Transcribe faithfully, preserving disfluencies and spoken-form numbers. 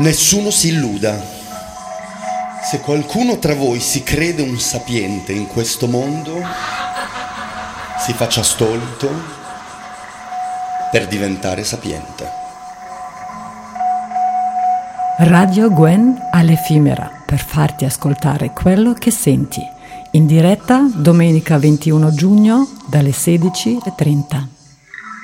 Nessuno si illuda. Se qualcuno tra voi si crede un sapiente in questo mondo, si faccia stolto per diventare sapiente. Radio Gwen all'Effimera, per farti ascoltare quello che senti. In diretta domenica ventuno giugno dalle sedici e trenta.